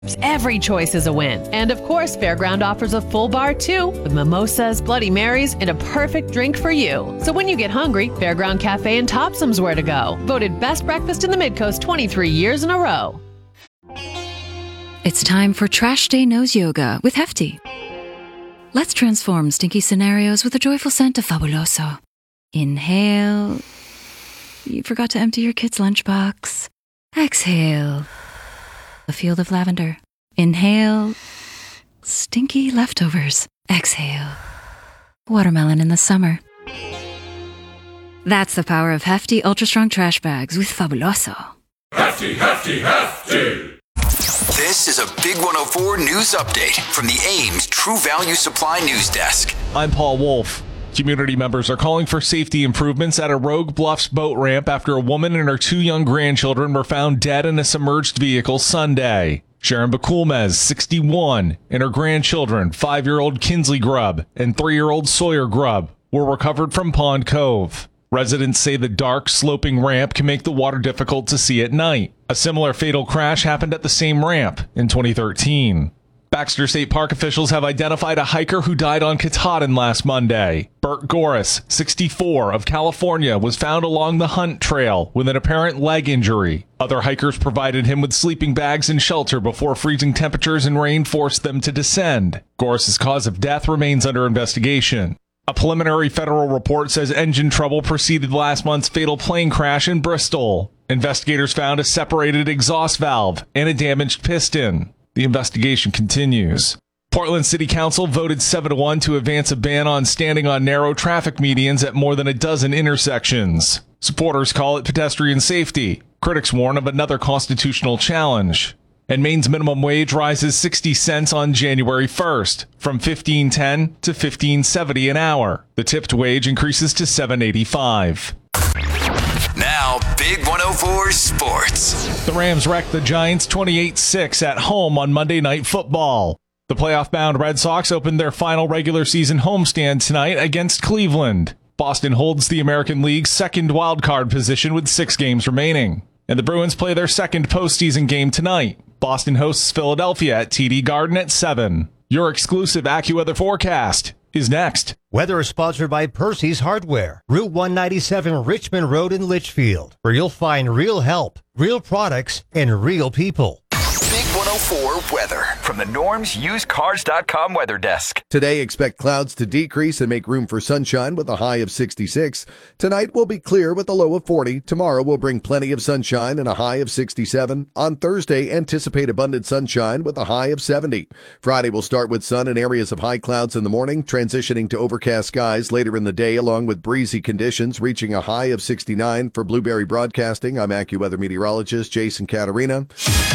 Every choice is a win. And of course, Fairground offers a full bar too, with mimosas, Bloody Marys, and a perfect drink for you. So when you get hungry, Fairground Cafe and Topsum's where to go. Voted best breakfast in the Midcoast 23 years in a row. It's time for Trash Day Nose Yoga with Hefty. Let's transform stinky scenarios with a joyful scent of Fabuloso. Inhale. You forgot to empty your kid's lunchbox. Exhale. A field of lavender. Inhale. Stinky leftovers. Exhale. Watermelon in the summer. That's the power of Hefty Ultra Strong Trash Bags with Fabuloso. Hefty, hefty, hefty! This is a Big 104 news update from the Ames True Value Supply News Desk. I'm Paul Wolf. Community members are calling for safety improvements at a Rogue Bluffs boat ramp after a woman and her 2 young grandchildren were found dead in a submerged vehicle Sunday. Sharon Bakulmez, 61, and her grandchildren, 5-year-old Kinsley Grubb and 3-year-old Sawyer Grubb, were recovered from Pond Cove. Residents say the dark, sloping ramp can make the water difficult to see at night. A similar fatal crash happened at the same ramp in 2013. Baxter State Park officials have identified a hiker who died on Katahdin last Monday. Bert Goris, 64, of California, was found along the Hunt Trail with an apparent leg injury. Other hikers provided him with sleeping bags and shelter before freezing temperatures and rain forced them to descend. Goris's cause of death remains under investigation. A preliminary federal report says engine trouble preceded last month's fatal plane crash in Bristol. Investigators found a separated exhaust valve and a damaged piston. The investigation continues. Portland City Council voted 7-1 to advance a ban on standing on narrow traffic medians at more than a dozen intersections. Supporters call it pedestrian safety. Critics warn of another constitutional challenge. And Maine's minimum wage rises 60 cents on January 1st, from $15.10 to $15.70 an hour. The tipped wage increases to $7.85. Now, Big 104 Sports. The Rams wrecked the Giants 28-6 at home on Monday Night Football. The playoff-bound Red Sox opened their final regular season homestand tonight against Cleveland. Boston holds the American League's second wildcard position with 6 games remaining. And the Bruins play their second postseason game tonight. Boston hosts Philadelphia at TD Garden at 7. Your exclusive AccuWeather forecast is next. Weather is sponsored by Percy's Hardware, Route 197 Richmond Road in Litchfield, where you'll find real help, real products, and real people. Big 104 weather from the NormsUsedCars.com weather desk. Today, expect clouds to decrease and make room for sunshine with a high of 66. Tonight will be clear with a low of 40. Tomorrow will bring plenty of sunshine and a high of 67. On Thursday, anticipate abundant sunshine with a high of 70. Friday will start with sun and areas of high clouds in the morning, transitioning to overcast skies later in the day, along with breezy conditions, reaching a high of 69. For Blueberry Broadcasting, I'm AccuWeather meteorologist Jason Caterina.